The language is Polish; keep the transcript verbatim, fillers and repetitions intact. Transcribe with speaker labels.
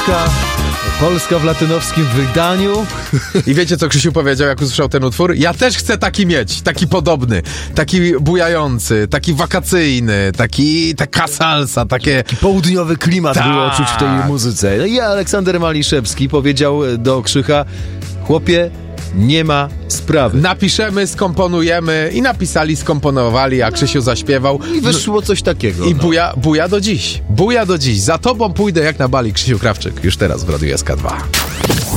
Speaker 1: Polska, Polska w latynowskim wydaniu.
Speaker 2: I wiecie, co Krzysiu powiedział, jak usłyszał ten utwór? Ja też chcę taki mieć, taki podobny, taki bujający, taki wakacyjny, taki, taka salsa, takie...
Speaker 1: Taki południowy klimat
Speaker 2: Tak.
Speaker 1: było czuć w tej muzyce. No i Aleksander Maliszewski powiedział do Krzycha: chłopie, nie ma sprawy.
Speaker 2: Napiszemy, skomponujemy i napisali, skomponowali, a Krzysiu zaśpiewał.
Speaker 1: I wyszło coś takiego.
Speaker 2: I
Speaker 1: no.
Speaker 2: buja, buja do dziś. Buja do dziś. Za tobą pójdę jak na bali. Krzysiu Krawczyk. Już teraz w Radiu S K dwa.